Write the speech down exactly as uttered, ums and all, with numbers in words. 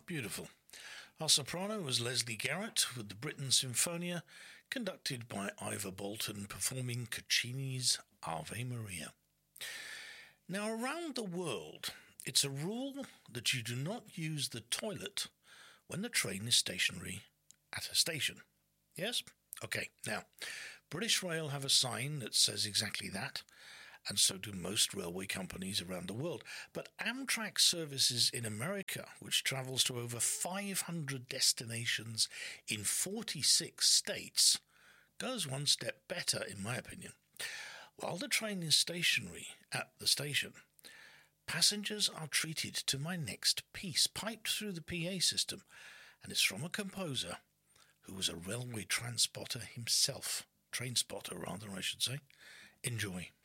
Beautiful. Our soprano was Leslie Garrett with the Britten Sinfonia, conducted by Ivor Bolton, performing Caccini's Ave Maria. Now, around the world, it's a rule that you do not use the toilet when the train is stationary at a station. Yes? Okay, now, British Rail have a sign that says exactly that, and so do most railway companies around the world. But Amtrak Services in America, which travels to over five hundred destinations in forty-six states, goes one step better, in my opinion. While the train is stationary at the station, passengers are treated to my next piece, piped through the P A system, and it's from a composer who was a railway transporter himself. Train spotter, rather, I should say. Enjoy.